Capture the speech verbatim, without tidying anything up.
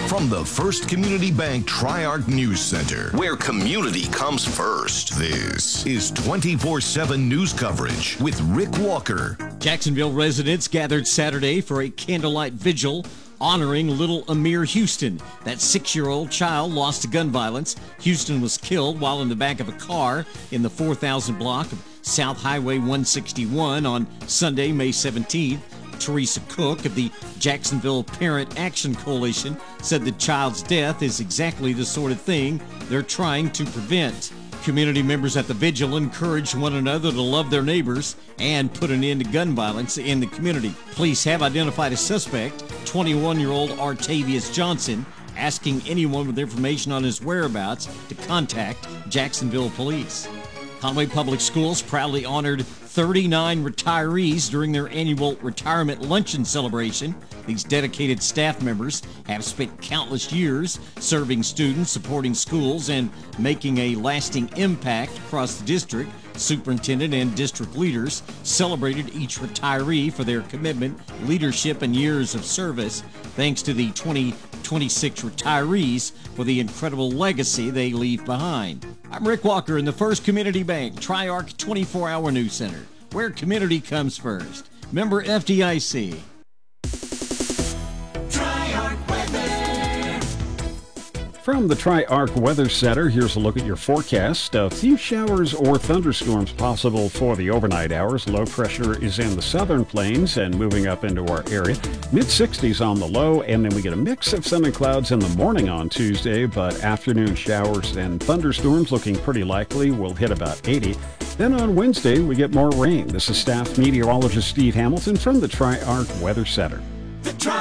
From the First Community Bank Tri-Arc News Center, where community comes first, this is twenty-four seven news coverage with Rick Walker. Jacksonville residents gathered Saturday for a candlelight vigil honoring little Amir Houston. That six-year-old child lost to gun violence. Houston was killed while in the back of a car in the four thousand block of South Highway one sixty-one on Sunday, May seventeenth. Teresa Cook of the Jacksonville Parent Action Coalition said the child's death is exactly the sort of thing they're trying to prevent. Community members at the vigil encouraged one another to love their neighbors and put an end to gun violence in the community. Police have identified a suspect, twenty-one-year-old Artavius Johnson, asking anyone with information on his whereabouts to contact Jacksonville Police. Conway Public Schools proudly honored thirty-nine retirees during their annual retirement luncheon celebration. These dedicated staff members have spent countless years serving students, supporting schools, and making a lasting impact across the district. Superintendent and district leaders celebrated each retiree for their commitment, leadership, and years of service. Thanks to the twenty twenty-six retirees for the incredible legacy they leave behind. I'm Rick Walker in the First Community Bank Tri-Arc twenty-four hour News Center, where community comes first. Member F D I C. From the Tri-Arc Weather Center, here's a look at your forecast. A few showers or thunderstorms possible for the overnight hours. Low pressure is in the southern plains and moving up into our area. mid sixties on the low, and then we get a mix of sun and clouds in the morning on Tuesday, but afternoon showers and thunderstorms looking pretty likely. We'll hit about eighty. Then on Wednesday, we get more rain. This is staff meteorologist Steve Hamilton from the Tri-Arc Weather Center.